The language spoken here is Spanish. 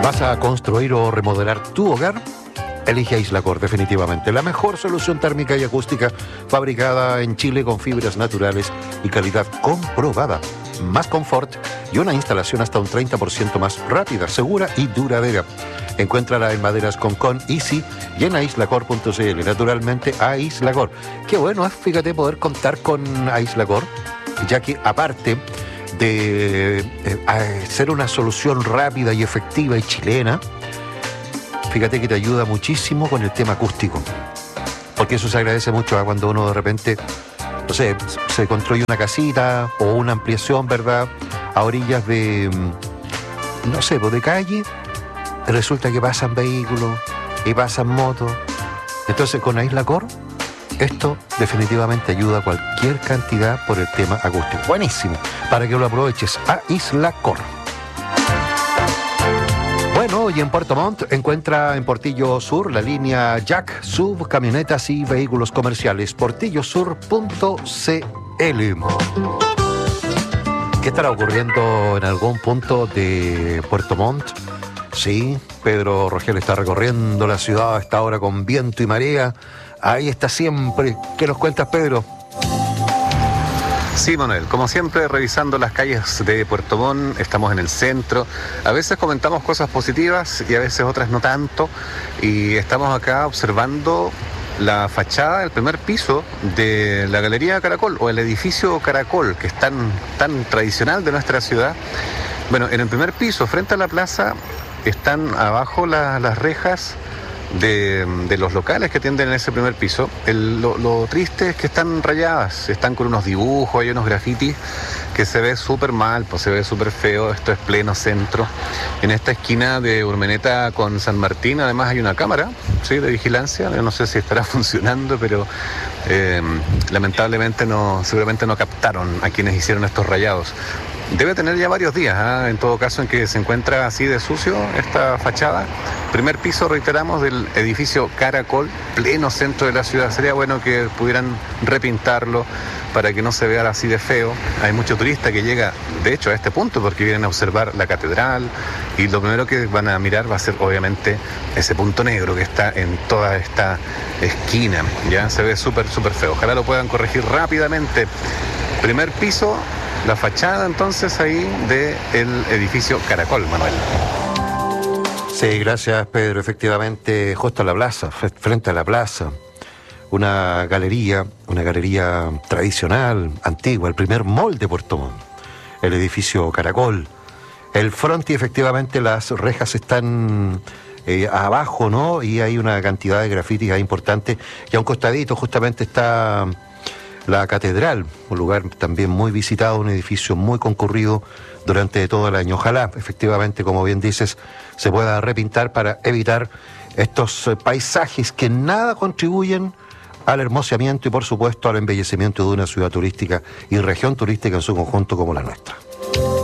¿Vas a construir o remodelar tu hogar? Elige Aislacor, definitivamente. La mejor solución térmica y acústica fabricada en Chile con fibras naturales y calidad comprobada. Más confort y una instalación hasta un 30% más rápida, segura y duradera. Encuéntrala en Maderas Concon, Easy y en aislacor.cl. Naturalmente, Aislacor. Qué bueno es, fíjate, poder contar con Aislacor, ya que aparte de ser una solución rápida y efectiva y chilena, fíjate que te ayuda muchísimo con el tema acústico, porque eso se agradece mucho cuando uno de repente, no sé, se construye una casita o una ampliación, ¿verdad?, a orillas de, no sé, de calle, y resulta que pasan vehículos y pasan motos. Entonces con Aislacor esto definitivamente ayuda a cualquier cantidad por el tema acústico. Buenísimo, para que lo aproveches. Aislacor. Bueno, y en Puerto Montt encuentra en Portillo Sur la línea Jack, SUV, camionetas y vehículos comerciales. portillosur.cl. ¿Qué estará ocurriendo en algún punto de Puerto Montt? Sí, Pedro Rogel está recorriendo la ciudad a esta hora con viento y marea. Ahí está siempre. ¿Qué nos cuentas, Pedro? Sí, Manuel, como siempre, revisando las calles de Puerto Montt, estamos en el centro. A veces comentamos cosas positivas y a veces otras no tanto. Y estamos acá observando la fachada, el primer piso de la Galería Caracol, o el edificio Caracol, que es tan tradicional de nuestra ciudad. Bueno, en el primer piso, frente a la plaza, están abajo las rejas de los locales que atienden en ese primer piso. Lo triste es que están rayadas, están con unos dibujos, hay unos grafitis que se ve súper mal, pues se ve súper feo. Esto es pleno centro. En esta esquina de Urmeneta con San Martín, además hay una cámara, ¿sí?, de vigilancia. Yo no sé si estará funcionando, pero lamentablemente seguramente no captaron a quienes hicieron estos rayados. Debe tener ya varios días, en todo caso, en que se encuentra así de sucio esta fachada. Primer piso, reiteramos, del edificio Caracol, pleno centro de la ciudad. Sería bueno que pudieran repintarlo para que no se vea así de feo. Hay mucho turista que llega, de hecho, a este punto porque vienen a observar la catedral, y lo primero que van a mirar va a ser, obviamente, ese punto negro que está en toda esta esquina. Ya se ve súper feo. Ojalá lo puedan corregir rápidamente. Primer piso, la fachada entonces ahí del edificio Caracol, Manuel. Sí, gracias, Pedro. Efectivamente, justo a la plaza, frente a la plaza, una galería tradicional, antigua, el primer mall de Puerto Montt, el edificio Caracol. El frontis, efectivamente, las rejas están abajo, ¿no? Y hay una cantidad de grafitis importante. Y a un costadito justamente está la catedral, un lugar también muy visitado, un edificio muy concurrido durante todo el año. Ojalá, efectivamente, como bien dices, se pueda repintar para evitar estos paisajes que nada contribuyen al hermoseamiento y, por supuesto, al embellecimiento de una ciudad turística y región turística en su conjunto como la nuestra.